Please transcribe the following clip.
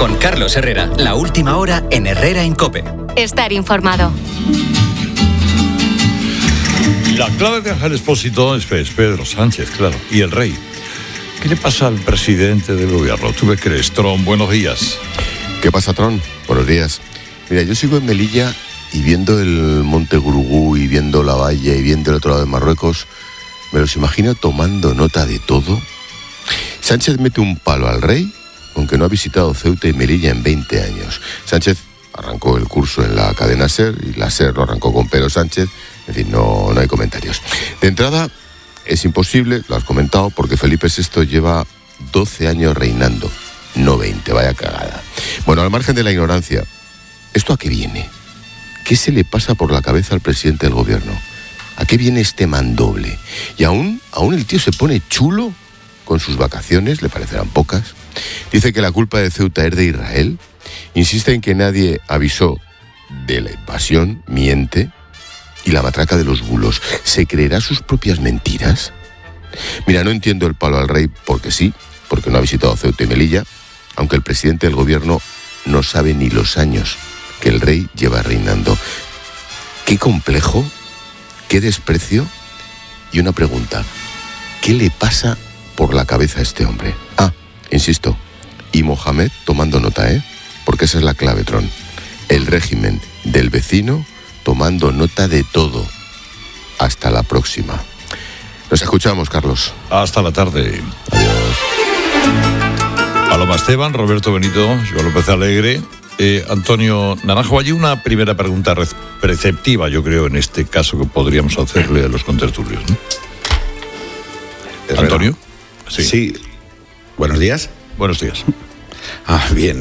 Con Carlos Herrera, la última hora en Herrera en COPE. Estar informado. La clave de Ángel Expósito es Pedro Sánchez, claro, y el rey. ¿Qué le pasa al presidente del gobierno? ¿Tú qué crees, Tron? Buenos días. ¿Qué pasa, Tron? Buenos días. Mira, yo sigo en Melilla y viendo el Monte Gurugú y viendo la valla y viendo el otro lado de Marruecos, me los imagino tomando nota de todo. Sánchez mete un palo al rey, aunque no ha visitado Ceuta y Melilla en 20 años. Sánchez arrancó el curso en la cadena SER y la SER lo arrancó con Pedro Sánchez. En fin, no hay comentarios. De entrada, es imposible, lo has comentado, porque Felipe VI lleva 12 años reinando, no 20, vaya cagada. Bueno, al margen de la ignorancia, ¿esto a qué viene? ¿Qué se le pasa por la cabeza al presidente del gobierno? ¿A qué viene este mandoble? Y aún el tío se pone chulo con sus vacaciones, le parecerán pocas. Dice que la culpa de Ceuta es de Israel. Insiste en que nadie avisó de la invasión, miente. Y la matraca de los bulos, ¿se creerá sus propias mentiras? Mira, no entiendo el palo al rey porque sí, porque no ha visitado Ceuta y Melilla, aunque el presidente del gobierno no sabe ni los años que el rey lleva reinando. Qué complejo, qué desprecio. Y una pregunta, ¿qué le pasa por la cabeza a este hombre? Insisto, y Mohamed tomando nota, porque esa es la clave, Tron. El régimen del vecino tomando nota de todo. Hasta la próxima. Nos escuchamos, Carlos. Hasta la tarde. Adiós. Paloma Esteban, Roberto Benito, Joan López Alegre, Antonio Naranjo. Hay una primera pregunta preceptiva, yo creo, en este caso que podríamos hacerle a los contertulios, ¿no? Antonio. Sí. Buenos días. Buenos días. Bien.